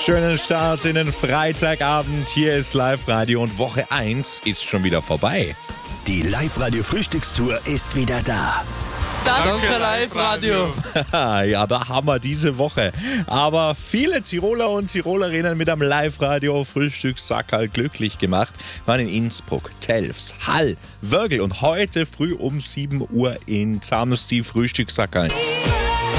Schönen Start in den Freitagabend. Hier ist Live-Radio und Woche 1 ist schon wieder vorbei. Die Live-Radio-Frühstückstour ist wieder da. Danke, Live-Radio. Ja, da haben wir diese Woche. Aber viele Tiroler und Tirolerinnen mit einem Live-Radio-Frühstückssackerl glücklich gemacht waren in Innsbruck, Telfs, Hall, Wörgl und heute früh um 7 Uhr in Zams die Frühstückssackerl.